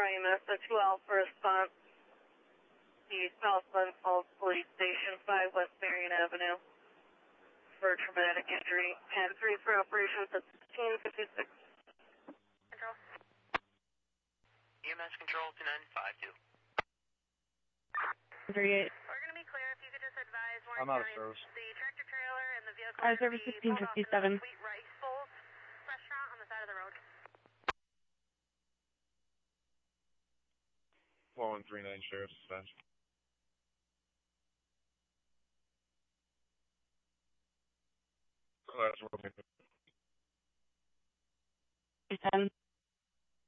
IMS at 2 Alpha response. The Southland Falls Police Station 5 West Marion Avenue for traumatic injury. And 3 for operations at 1656. Control. EMS control 2952. 38. We're going to be clear. If you could just advise more. I'm out of service. The tractor trailer and the vehicle. Service 1657. Sweet Rice Bowls restaurant on the side of the road. 4139 Sheriff's Dispatch. That's what 10.